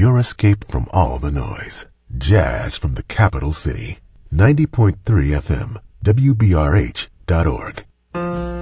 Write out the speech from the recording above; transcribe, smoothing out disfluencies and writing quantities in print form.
your escape from all the noise. Jazz from the capital city. 90.3 FM, WBRH.org.